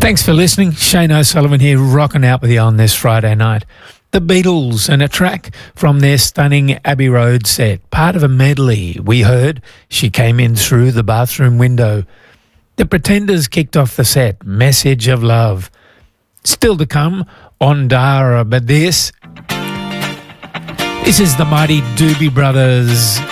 Thanks for listening. Shane O'Sullivan here, rocking out with you on this Friday night. The Beatles and a track from their stunning Abbey Road set, part of a medley. We heard She Came In Through the Bathroom Window. The Pretenders kicked off the set, Message of Love. Still to come, On Dara, but this is the mighty Doobie Brothers.